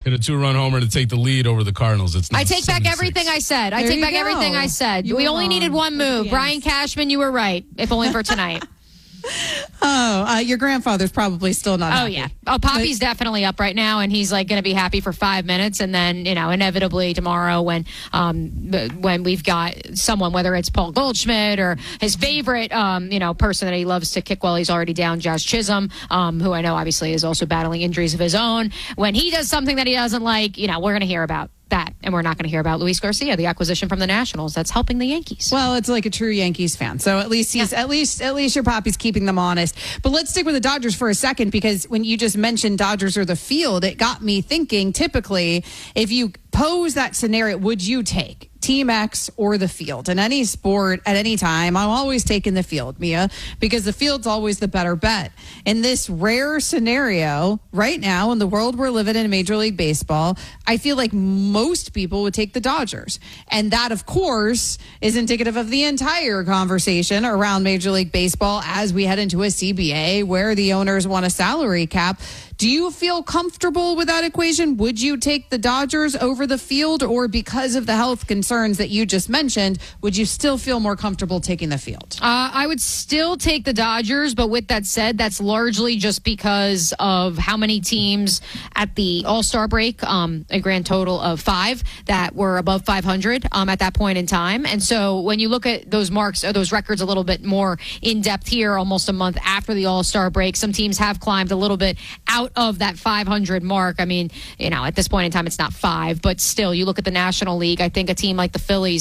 Hit a 2-run homer to take the lead over the Cardinals. It's not I take back 7-6. everything I said. I take back everything I said. We only needed one move. Brian Cashman, you were right, if only for tonight. Your grandfather's probably still not happy. Yeah. Poppy's definitely up right now, and he's like going to be happy for 5 minutes, and then inevitably tomorrow when we've got someone, whether it's Paul Goldschmidt or his favorite person that he loves to kick while he's already down, Josh Chisholm, who I know obviously is also battling injuries of his own. When he does something that he doesn't like, we're going to hear about that, and we're not going to hear about Luis Garcia, the acquisition from the Nationals that's helping the Yankees. Well, it's like a true Yankees fan, so at least at least your Poppy's keeping them honest. But let's stick with the Dodgers for a second, because when you just mentioned Dodgers or the field, it got me thinking. Typically, if you pose that scenario, would you take Team X or the field? In any sport, at any time, I'm always taking the field, Mia, because the field's always the better bet. In this rare scenario, right now, in the world we're living in Major League Baseball, I feel like most people would take the Dodgers. And that, of course, is indicative of the entire conversation around Major League Baseball as we head into a CBA where the owners want a salary cap. Do you feel comfortable with that equation? Would you take the Dodgers over the field, or because of the health concerns that you just mentioned, would you still feel more comfortable taking the field? I would still take the Dodgers, but with that said, that's largely just because of how many teams at the All-Star break, a grand total of 5 that were above 500 at that point in time. And so when you look at those marks or those records a little bit more in depth here, almost a month after the All-Star break, some teams have climbed a little bit out of that 500 mark. I mean, at this point in time, it's not 5, but still, you look at the National League. I think a team like the Phillies,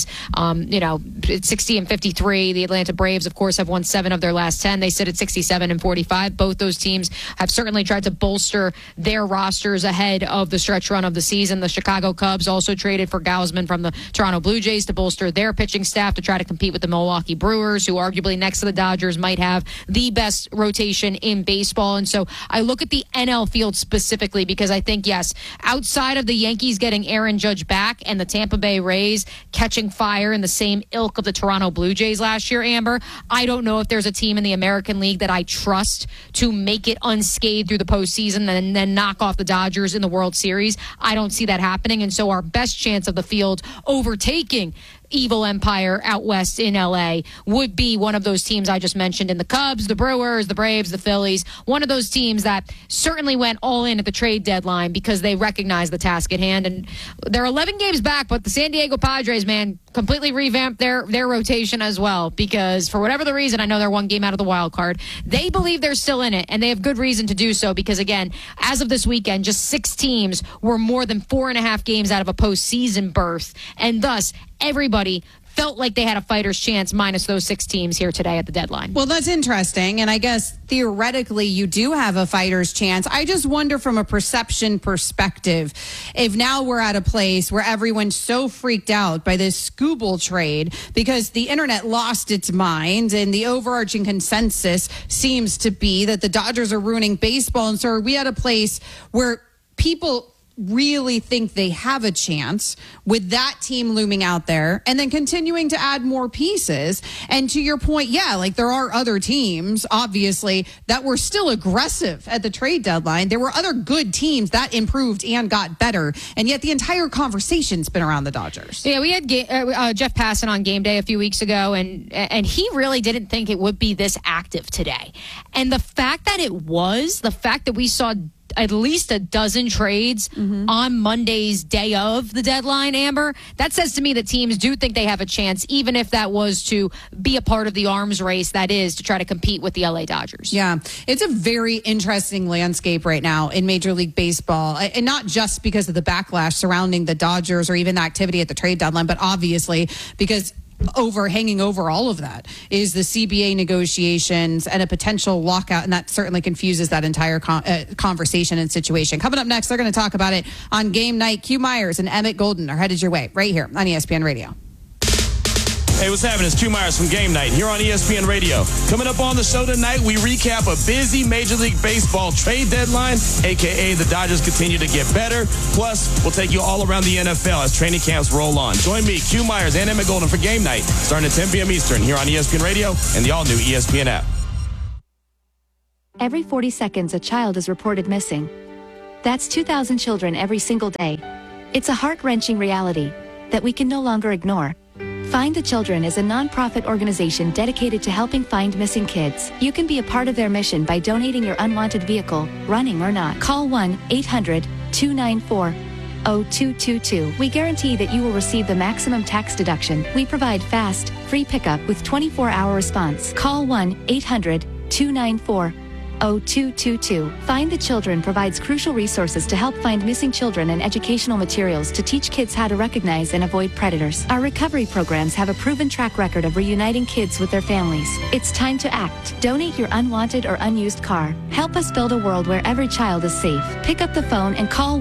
it's 60-53. The Atlanta Braves, of course, have won 7 of their last 10. They sit at 67-45. Both those teams have certainly tried to bolster their rosters ahead of the stretch run of the season. The Chicago Cubs also traded for Gausman from the Toronto Blue Jays to bolster their pitching staff to try to compete with the Milwaukee Brewers, who arguably next to the Dodgers might have the best rotation in baseball. And so I look at the NL field specifically because I think, yes, outside of the Yankees getting Aaron Judge back and the Tampa Bay Rays catching fire in the same ilk of the Toronto Blue Jays last year, Amber, I don't know if there's a team in the American League that I trust to make it unscathed through the postseason and then knock off the Dodgers in the World Series. I don't see that happening. And so our best chance of the field overtaking evil empire out west in LA would be one of those teams I just mentioned in the Cubs, the Brewers, the Braves, the Phillies, one of those teams that certainly went all in at the trade deadline because they recognize the task at hand. And they're 11 games back, but the San Diego Padres, man, completely revamped their rotation as well, because for whatever the reason, I know they're 1 game out of the wild card. They believe they're still in it, and they have good reason to do so because, again, as of this weekend, just 6 teams were more than 4.5 games out of a postseason berth, and thus everybody felt like they had a fighter's chance minus those 6 teams here today at the deadline. Well, that's interesting. And I guess theoretically you do have a fighter's chance. I just wonder from a perception perspective, if now we're at a place where everyone's so freaked out by this Skubal trade because the internet lost its mind and the overarching consensus seems to be that the Dodgers are ruining baseball. And so are we at a place where people really think they have a chance with that team looming out there and then continuing to add more pieces? And to your point, like there are other teams, obviously, that were still aggressive at the trade deadline. There were other good teams that improved and got better. And yet the entire conversation's been around the Dodgers. Yeah, we had Jeff Passan on Game Day a few weeks ago, and he really didn't think it would be this active today. And the fact that it was, the fact that we saw at least a dozen trades on Monday's day of the deadline, Amber, that says to me that teams do think they have a chance, even if that was to be a part of the arms race that is to try to compete with the LA Dodgers. Yeah, it's a very interesting landscape right now in Major League Baseball, and not just because of the backlash surrounding the Dodgers or even the activity at the trade deadline, but obviously because hanging over all of that is the CBA negotiations and a potential lockout, and that certainly confuses that entire conversation and situation. Coming up next, they're going to talk about it on Game Night. Q Myers and Emmett Golden are headed your way right here on ESPN Radio. Hey, what's happening? It's Q Myers from Game Night here on ESPN Radio. Coming up on the show tonight, we recap a busy Major League Baseball trade deadline, a.k.a. the Dodgers continue to get better. Plus, we'll take you all around the NFL as training camps roll on. Join me, Q Myers, and Emmett Golden for Game Night, starting at 10 p.m. Eastern here on ESPN Radio and the all-new ESPN app. Every 40 seconds, a child is reported missing. That's 2,000 children every single day. It's a heart-wrenching reality that we can no longer ignore. Find the Children is a non-profit organization dedicated to helping find missing kids. You can be a part of their mission by donating your unwanted vehicle, running or not. Call 1-800-294-0222. We guarantee that you will receive the maximum tax deduction. We provide fast, free pickup with 24-hour response. Call 1-800-294-0222. Find the Children provides crucial resources to help find missing children and educational materials to teach kids how to recognize and avoid predators. Our recovery programs have a proven track record of reuniting kids with their families. It's time to act. Donate your unwanted or unused car. Help us build a world where every child is safe. Pick up the phone and call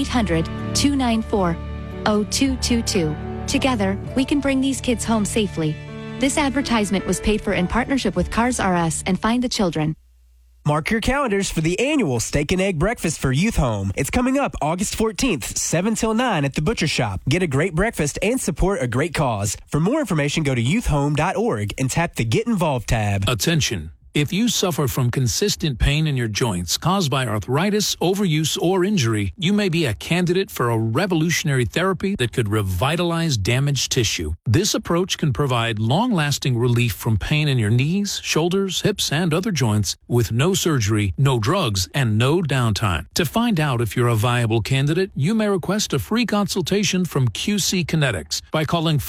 1-800-294-0222. Together, we can bring these kids home safely. This advertisement was paid for in partnership with Cars R Us and Find the Children. Mark your calendars for the annual Steak and Egg Breakfast for Youth Home. It's coming up August 14th, 7 till 9 at the Butcher Shop. Get a great breakfast and support a great cause. For more information, go to youthhome.org and tap the Get Involved tab. Attention. If you suffer from consistent pain in your joints caused by arthritis, overuse, or injury, you may be a candidate for a revolutionary therapy that could revitalize damaged tissue. This approach can provide long-lasting relief from pain in your knees, shoulders, hips, and other joints with no surgery, no drugs, and no downtime. To find out if you're a viable candidate, you may request a free consultation from QC Kinetics by calling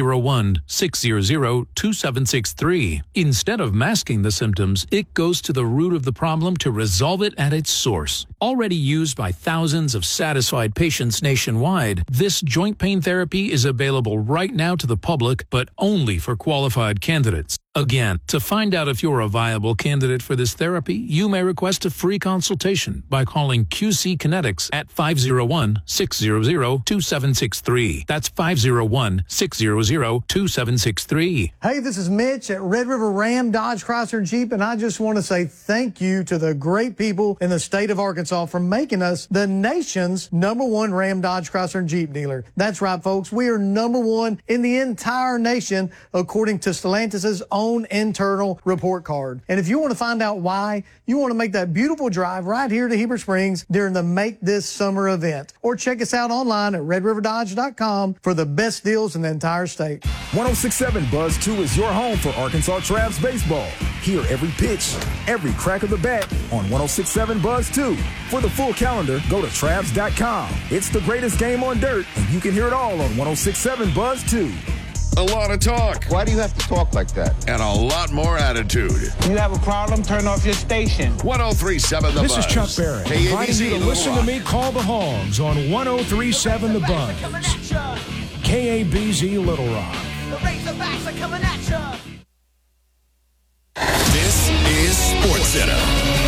501-600-2763. Instead of masking the symptoms, it goes to the root of the problem to resolve it at its source. Already used by thousands of satisfied patients nationwide, this joint pain therapy is available right now to the public, but only for qualified candidates. Again, to find out if you're a viable candidate for this therapy, you may request a free consultation by calling QC Kinetics at 501-600-2763. That's 501-600-2763. Hey, this is Mitch at Red River Ram, Dodge, Chrysler, and Jeep, and I just want to say thank you to the great people in the state of Arkansas for making us the nation's #1 Ram, Dodge, Chrysler, and Jeep dealer. That's right, folks. We are #1 in the entire nation, according to Stellantis' own internal report card. And if you want to find out why, you want to make that beautiful drive right here to Heber Springs during the Make This Summer event. Or check us out online at redriverdodge.com for the best deals in the entire state. 106.7 Buzz 2 is your home for Arkansas Travs baseball. Hear every pitch, every crack of the bat on 106.7 Buzz 2. For the full calendar, go to Travs.com. It's the greatest game on dirt, and you can hear it all on 106.7 Buzz 2. A lot of talk. Why do you have to talk like that? And a lot more attitude. You have a problem, turn off your station. 103.7 The Buzz. This is Chuck Barrett. Inviting you to listen to me call the Hogs on 103.7 The Buzz. KABZ Little Rock. The Razorbacks are coming at you. This is SportsCenter.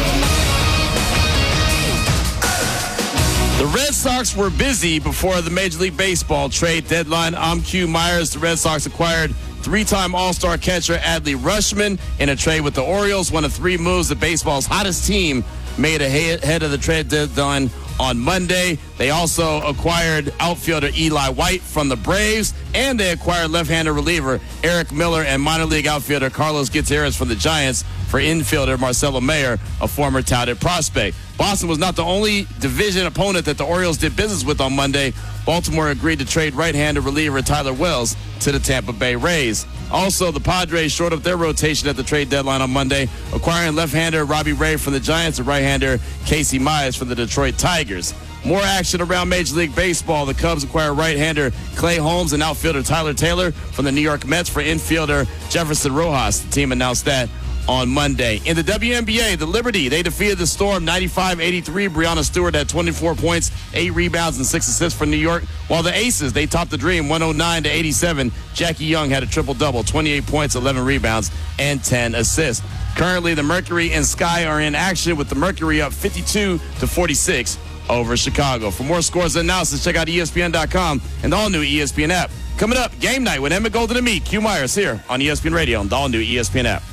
The Red Sox were busy before the Major League Baseball trade deadline. I'm Q Myers. The Red Sox acquired three-time All-Star catcher Adley Rutschman in a trade with the Orioles, one of three moves the baseball's hottest team made ahead of the trade deadline on Monday. They also acquired outfielder Eli White from the Braves, and they acquired left-hander reliever Eric Miller and minor league outfielder Carlos Gutierrez from the Giants for infielder Marcelo Mayer, a former touted prospect. Boston was not the only division opponent that the Orioles did business with on Monday. Baltimore agreed to trade right-hander reliever Tyler Wells to the Tampa Bay Rays. Also, the Padres shored up their rotation at the trade deadline on Monday, acquiring left-hander Robbie Ray from the Giants and right-hander Casey Mize from the Detroit Tigers. More action around Major League Baseball. The Cubs acquire right-hander Clay Holmes and outfielder Tyler Taylor from the New York Mets for infielder Jefferson Rojas. The team announced that on Monday. In the WNBA, the Liberty, they defeated the Storm 95-83. Breanna Stewart had 24 points, 8 rebounds, and 6 assists for New York. While the Aces, they topped the Dream 109-87. Jackie Young had a triple-double, 28 points, 11 rebounds, and 10 assists. Currently, the Mercury and Sky are in action with the Mercury up 52-46 over Chicago. For more scores and analysis, check out ESPN.com and the all-new ESPN app. Coming up, game night with Emmett Golden and me, Q Myers, here on ESPN Radio and the all-new ESPN app.